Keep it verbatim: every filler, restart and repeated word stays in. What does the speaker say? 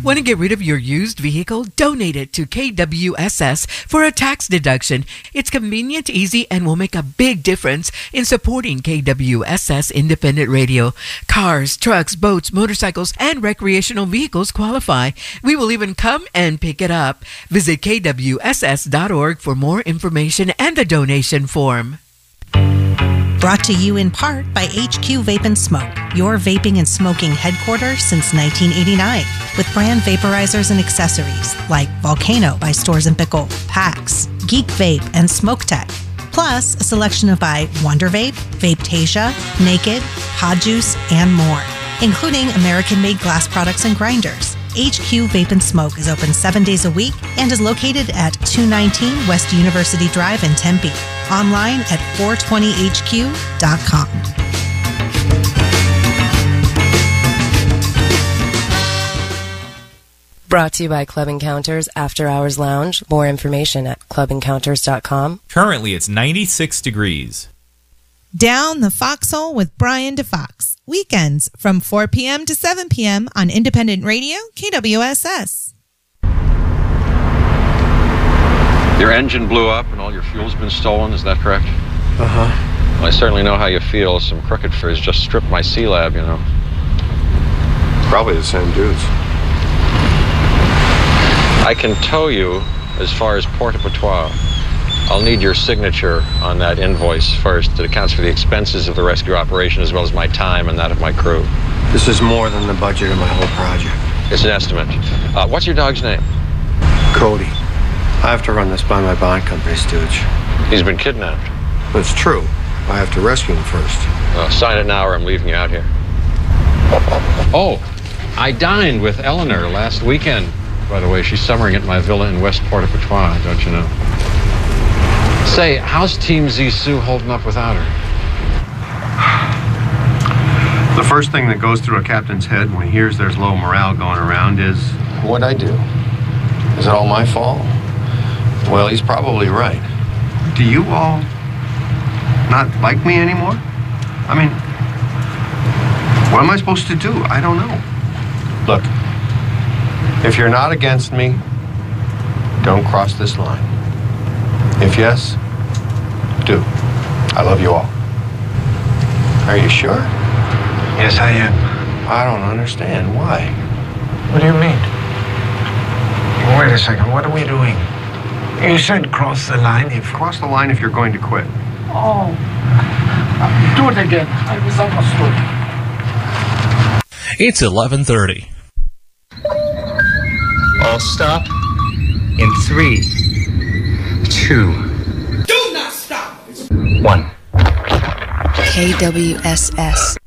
Want to get rid of your used vehicle? Donate it to K W S S for a tax deduction. It's convenient, easy, and will make a big difference in supporting K W S S Independent Radio. Cars, trucks, boats, motorcycles, and recreational vehicles qualify. We will even come and pick it up. Visit K W S S dot org for more information and the donation form. Brought to you in part by H Q Vape and Smoke, your vaping and smoking headquarters since nineteen eighty-nine, with brand vaporizers and accessories like Volcano by Stores and Pickle, PAX, Geek Vape, and Smoke Tech. Plus, a selection of by Wonder Vape, Vapetasia, Naked, Pod Juice, and more, including American-made glass products and grinders. H Q Vape and Smoke is open seven days a week and is located at two nineteen West University Drive in Tempe. Online at four twenty H Q dot com. Brought to you by Club Encounters After Hours Lounge. More information at club encounters dot com. Currently, it's ninety-six degrees. Down the Foxhole with Brian DeFox. Weekends from four p.m. to seven p.m. on Independent Radio, K W S S. Your engine blew up and all your fuel's been stolen, is that correct? Uh-huh. Well, I certainly know how you feel. Some crooked frizz just stripped my C-Lab, you know. Probably the same dudes. I can tow you as far as Port-au-Patois. I'll need your signature on that invoice first. It accounts for the expenses of the rescue operation as well as my time and that of my crew. This is more than the budget of my whole project. It's an estimate. Uh, what's your dog's name? Cody. I have to run this by my bond company, Stooge. He's been kidnapped. That's true. I have to rescue him first. Uh, sign it now or I'm leaving you out here. Oh, I dined with Eleanor last weekend. By the way, she's summering at my villa in West Port-au-Patois, don't you know? Say, how's Team Zissou holding up without her? The first thing that goes through a captain's head when he hears there's low morale going around is, what'd I do? Is it all my fault? Well, he's probably right. Do you all not like me anymore? I mean, what am I supposed to do? I don't know. Look, if you're not against me, don't cross this line. If yes, do. I love you all. Are you sure? Yes, I am. I don't understand. Why? What do you mean? Wait a second. What are we doing? You said cross the line if... Cross the line if you're going to quit. Oh. Do it again. I misunderstood. It's eleven thirty. All stop in three, two, do not stop. one. K W S S.